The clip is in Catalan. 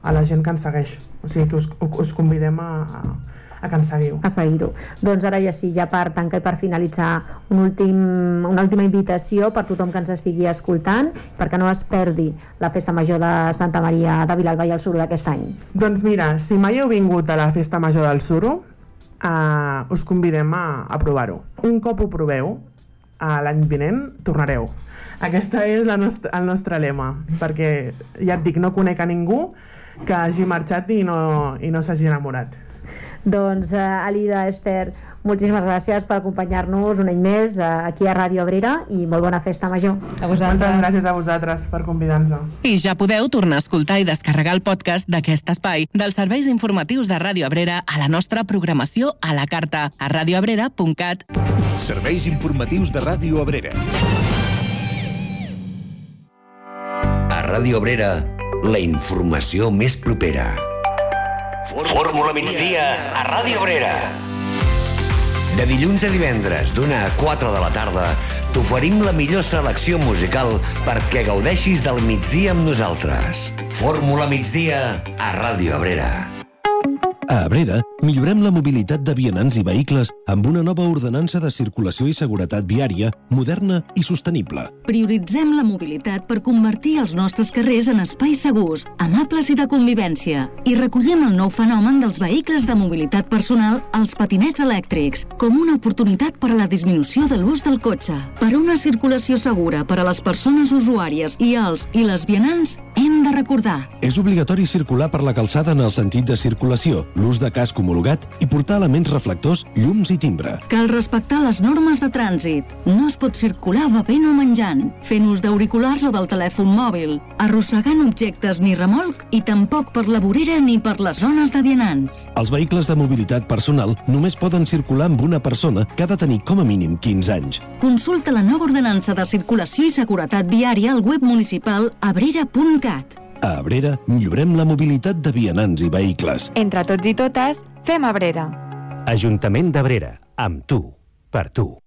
a la gent que ens segueix. O sigui que us convidem a que ens seguiu. A seguir-ho. Doncs ara ja sí, ja per tancar i per finalitzar una última invitació per tothom que ens estigui escoltant, perquè no es perdi la Festa Major de Santa Maria de Vilalba i el Suro d'aquest any. Doncs mira, si mai heu vingut a la Festa Major del Suro, us convidem a provar-ho. Un cop ho proveu, l'any vinent tornareu. Aquesta és el nostre lema, perquè ja et dic, no conec a ningú que hagi marxat i no s'hagi enamorat. Doncs Alida, Esther, moltíssimes gràcies per acompanyar-nos un any més aquí a Ràdio Abrera i molt bona Festa Major. A vosaltres. Moltes gràcies a vosaltres per convidar-nos. I ja podeu tornar a escoltar i descarregar el podcast d'aquest espai dels serveis informatius de Ràdio Abrera a la nostra programació a la carta a radioabrera.cat. Serveis informatius de Ràdio Abrera. A Ràdio Abrera, la informació més propera. Fórmula migdia a Ràdio Abrera. De dilluns a divendres, d'1 a 4 de la tarda, t'oferim la millor selecció musical perquè gaudeixis del migdia amb nosaltres. Fórmula migdia a Ràdio Abrera. A Abrera, millorem la mobilitat de vianants i vehicles amb una nova ordenança de circulació i seguretat viària moderna i sostenible. Prioritzem la mobilitat per convertir els nostres carrers en espais segurs, amables i de convivència. I recollim el nou fenomen dels vehicles de mobilitat personal, els patinets elèctrics, com una oportunitat per a la disminució de l'ús del cotxe. Per una circulació segura per a les persones usuàries i els i les vianants, hem de recordar: és obligatori circular per la calçada en el sentit de circulació, l'ús de casc homologat i portar elements reflectors, llums i timbre. Cal respectar les normes de trànsit. No es pot circular bevent o menjant, fent ús d'auriculars o del telèfon mòbil, arrossegant objectes ni remolc i tampoc per la vorera ni per les zones de vianants. Els vehicles de mobilitat personal només poden circular amb una persona que ha de tenir com a mínim 15 anys. Consulta la nova ordenança de circulació i seguretat viària al web municipal abrera.cat. A Abrera, millorem la mobilitat de vianants i vehicles. Entre tots i totes, fem Abrera. Ajuntament d'Abrera, amb tu, per tu.